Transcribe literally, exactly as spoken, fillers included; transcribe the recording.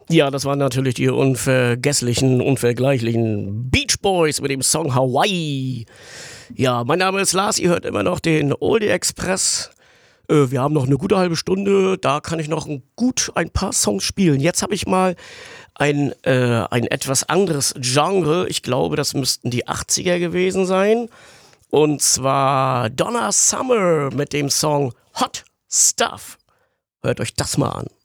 Ja, das waren natürlich die unvergesslichen, unvergleichlichen Beach Boys mit dem Song Hawaii. Ja, mein Name ist Lars, ihr hört immer noch den Oldie Express. Äh, wir haben noch eine gute halbe Stunde, da kann ich noch ein, gut ein paar Songs spielen. Jetzt habe ich mal ein, äh, ein etwas anderes Genre. Ich glaube, das müssten die achtziger gewesen sein. Und zwar Donna Summer mit dem Song Hot Stuff. Hört euch das mal an.